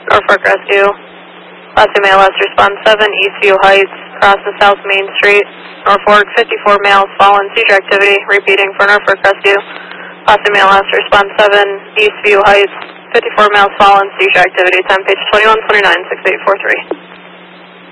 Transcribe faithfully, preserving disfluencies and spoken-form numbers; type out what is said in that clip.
Norfolk Rescue. Last two male, last response seven, Eastview Heights, crosses South Main Street. Norfolk, fifty-four males, fallen, seizure activity. Repeating for Norfolk Rescue. Last two male, last response seven, Eastview Heights, fifty-four males, fallen, seizure activity. Time page twenty-one twenty-nine, six eight four three.